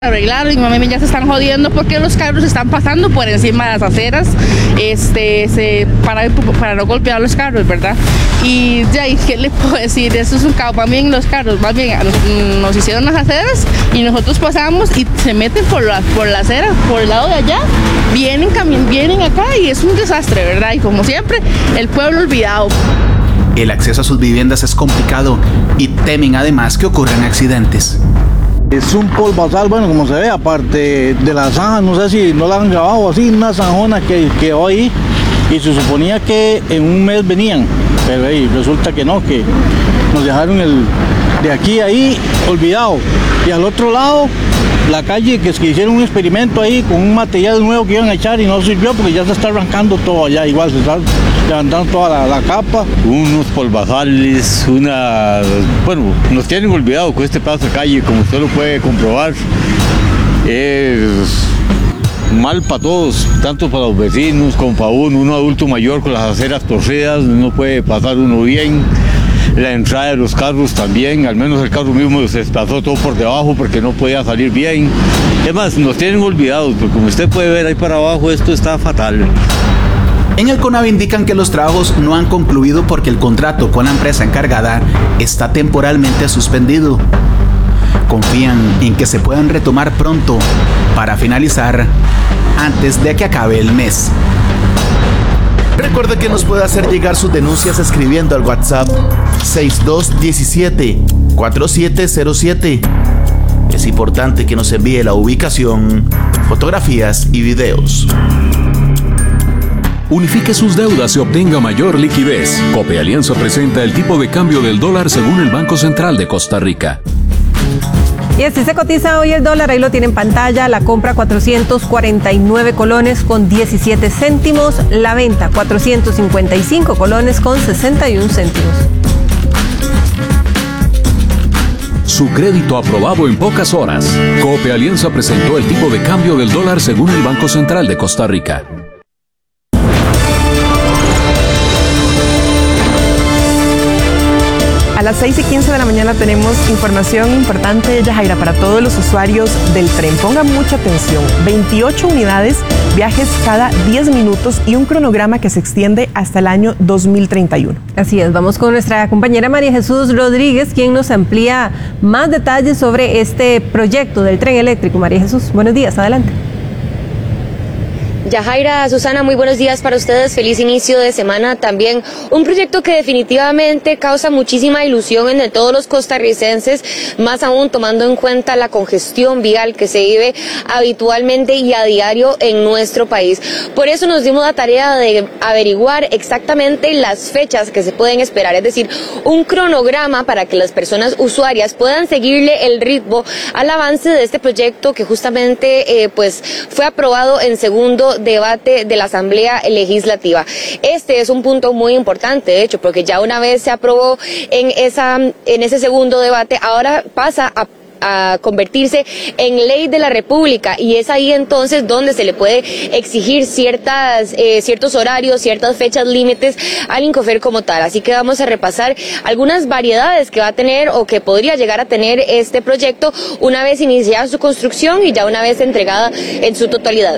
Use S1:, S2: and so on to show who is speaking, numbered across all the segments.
S1: Arreglaron y mami ya se están jodiendo porque los carros están pasando por encima de las aceras para no golpear los carros, ¿verdad? Y ya, ¿qué le puedo decir? Eso es un caos. Más bien los carros, más bien nos hicieron las aceras y nosotros pasamos y se meten por la acera, por el lado de allá, vienen acá y es un desastre, ¿verdad? Y como siempre, el pueblo olvidado.
S2: El acceso a sus viviendas es complicado y temen además que ocurran accidentes.
S3: Es un polvazal, bueno, como se ve, aparte de la zanja, no sé si no la han grabado así, una zanjona que quedó ahí y se suponía que en un mes venían, pero ahí resulta que no, que nos dejaron de aquí a ahí olvidado. Y al otro lado, la calle, que hicieron un experimento ahí con un material nuevo que iban a echar y no sirvió porque ya se está arrancando todo allá, igual se está levantando toda la capa.
S4: Unos polvazales, bueno, nos tienen olvidado con este pedazo de calle, como usted lo puede comprobar. Es mal para todos, tanto para los vecinos como para uno adulto mayor con las aceras torcidas, no puede pasar uno bien. La entrada de los carros también, al menos el carro mismo se desplazó todo por debajo porque no podía salir bien. Es más, nos tienen olvidados, porque como usted puede ver ahí para abajo, esto está fatal.
S2: En el CONAVI indican que los trabajos no han concluido porque el contrato con la empresa encargada está temporalmente suspendido. Confían en que se puedan retomar pronto para finalizar antes de que acabe el mes.
S5: Recuerde que nos puede hacer llegar sus denuncias escribiendo al WhatsApp 6217-4707. Es importante que nos envíe la ubicación, fotografías y videos.
S6: Unifique sus deudas y obtenga mayor liquidez. Copealianza presenta el tipo de cambio del dólar según el Banco Central de Costa Rica.
S7: Y así se cotiza hoy el dólar, ahí lo tiene en pantalla, la compra 449 colones con 17 céntimos, la venta 455 colones con 61 céntimos.
S6: Su crédito aprobado en pocas horas. Copealianza presentó el tipo de cambio del dólar según el Banco Central de Costa Rica.
S7: A las 6:15 de la mañana tenemos información importante, Yajaira, para todos los usuarios del tren. Pongan mucha atención. 28 unidades, viajes cada 10 minutos y un cronograma que se extiende hasta el año 2031. Así es, vamos con nuestra compañera María Jesús Rodríguez, quien nos amplía más detalles sobre este proyecto del tren eléctrico. María Jesús, buenos días, adelante.
S8: Yajaira, Susana, muy buenos días para ustedes, feliz inicio de semana también. Un proyecto que definitivamente causa muchísima ilusión en todos los costarricenses, más aún tomando en cuenta la congestión vial que se vive habitualmente y a diario en nuestro país. Por eso nos dimos la tarea de averiguar exactamente las fechas que se pueden esperar, es decir, un cronograma para que las personas usuarias puedan seguirle el ritmo al avance de este proyecto que justamente fue aprobado en segundo debate de la Asamblea Legislativa. Este es un punto muy importante, de hecho, porque ya una vez se aprobó en ese segundo debate, ahora pasa a convertirse en ley de la República y es ahí entonces donde se le puede exigir ciertos horarios, ciertas fechas límites al Incofer como tal. Así que vamos a repasar algunas variedades que va a tener o que podría llegar a tener este proyecto una vez iniciada su construcción y ya una vez entregada en su totalidad.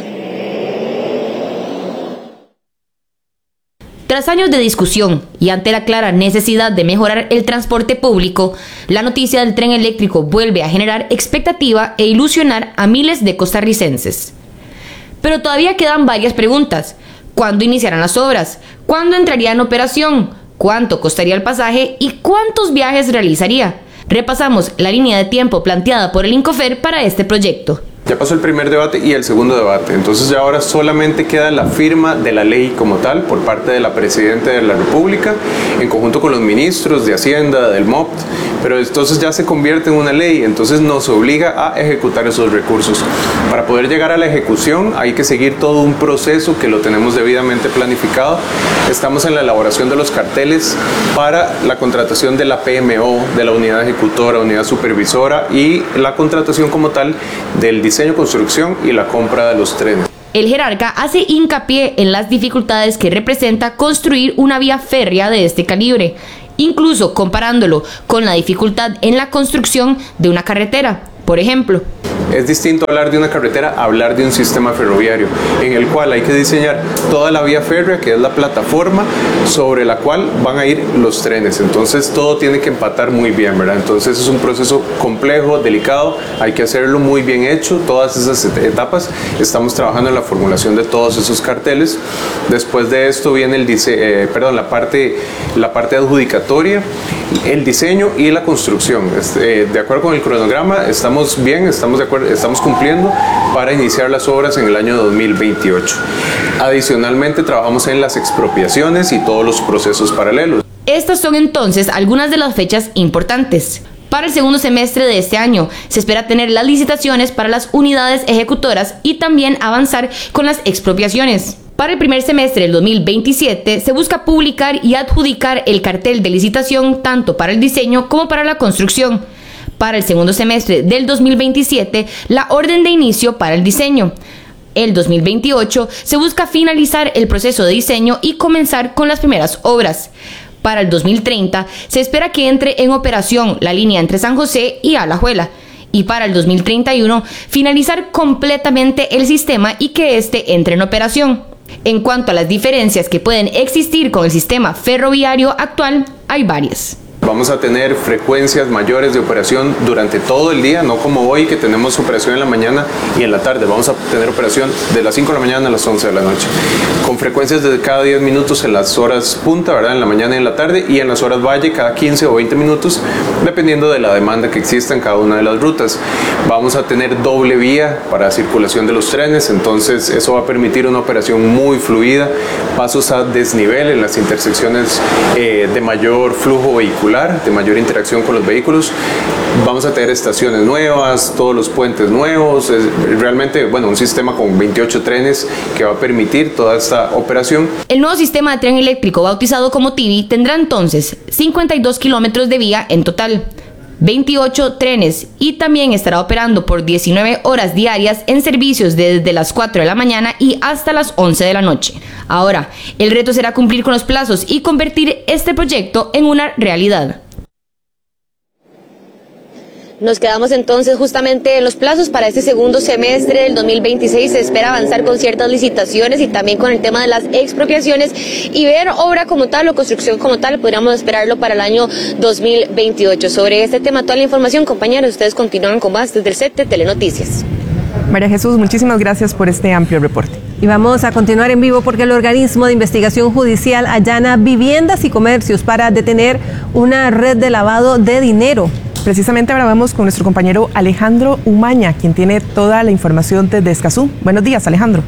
S9: Tras años de discusión y ante la clara necesidad de mejorar el transporte público, la noticia del tren eléctrico vuelve a generar expectativa e ilusionar a miles de costarricenses. Pero todavía quedan varias preguntas. ¿Cuándo iniciarán las obras? ¿Cuándo entraría en operación? ¿Cuánto costaría el pasaje? ¿Y cuántos viajes realizaría? Repasamos la línea de tiempo planteada por el Incofer para este proyecto.
S10: Ya pasó el primer debate y el segundo debate, entonces ya ahora solamente queda la firma de la ley como tal por parte de la Presidenta de la República en conjunto con los ministros de Hacienda, del MOPT, pero entonces ya se convierte en una ley, entonces nos obliga a ejecutar esos recursos. Para poder llegar a la ejecución hay que seguir todo un proceso que lo tenemos debidamente planificado. Estamos en la elaboración de los carteles para la contratación de la PMO, de la unidad ejecutora, unidad supervisora y la contratación como tal del diseño, construcción y la compra de los trenes.
S9: El jerarca hace hincapié en las dificultades que representa construir una vía férrea de este calibre, incluso comparándolo con la dificultad en la construcción de una carretera, por ejemplo.
S10: Es distinto hablar de una carretera a hablar de un sistema ferroviario, en el cual hay que diseñar toda la vía férrea, que es la plataforma sobre la cual van a ir los trenes. Entonces todo tiene que empatar muy bien, ¿verdad? Entonces es un proceso complejo, delicado, hay que hacerlo muy bien hecho, todas esas etapas. Estamos trabajando en la formulación de todos esos carteles. Después de esto viene la parte adjudicatoria, el diseño y la construcción. De acuerdo con el cronograma, estamos bien, estamos cumpliendo para iniciar las obras en el año 2028. Adicionalmente, trabajamos en las expropiaciones y todos los procesos paralelos.
S9: Estas son entonces algunas de las fechas importantes. Para el segundo semestre de este año se espera tener las licitaciones para las unidades ejecutoras y también avanzar con las expropiaciones. Para el primer semestre del 2027 se busca publicar y adjudicar el cartel de licitación tanto para el diseño como para la construcción. Para el segundo semestre del 2027, la orden de inicio para el diseño. El 2028 se busca finalizar el proceso de diseño y comenzar con las primeras obras. Para el 2030 se espera que entre en operación la línea entre San José y Alajuela. Y para el 2031 finalizar completamente el sistema y que éste entre en operación. En cuanto a las diferencias que pueden existir con el sistema ferroviario actual, hay varias.
S10: Vamos a tener frecuencias mayores de operación durante todo el día, no como hoy que tenemos operación en la mañana y en la tarde. Vamos a tener operación de las 5 de la mañana a las 11 de la noche, con frecuencias de cada 10 minutos en las horas punta, ¿verdad? En la mañana y en la tarde, y en las horas valle cada 15 o 20 minutos, dependiendo de la demanda que exista en cada una de las rutas. Vamos a tener doble vía para circulación de los trenes, entonces eso va a permitir una operación muy fluida, pasos a desnivel en las intersecciones de mayor flujo vehicular, de mayor interacción con los vehículos. Vamos a tener estaciones nuevas, todos los puentes nuevos, realmente, un sistema con 28 trenes que va a permitir toda esta operación.
S9: El nuevo sistema de tren eléctrico, bautizado como TIVI, tendrá entonces 52 kilómetros de vía en total, 28 trenes, y también estará operando por 19 horas diarias en servicios desde las 4 de la mañana y hasta las 11 de la noche. Ahora, el reto será cumplir con los plazos y convertir este proyecto en una realidad.
S8: Nos quedamos entonces justamente en los plazos para este segundo semestre del 2026. Se espera avanzar con ciertas licitaciones y también con el tema de las expropiaciones y ver obra como tal o construcción como tal. Podríamos esperarlo para el año 2028. Sobre este tema, toda la información, compañeros, ustedes continúan con más desde el set de Telenoticias.
S7: María Jesús, muchísimas gracias por este amplio reporte.
S11: Y vamos a continuar en vivo porque el organismo de investigación judicial allana viviendas y comercios para detener una red de lavado de dinero.
S7: Precisamente ahora vamos con nuestro compañero Alejandro Umaña, quien tiene toda la información desde Escazú. Buenos días, Alejandro.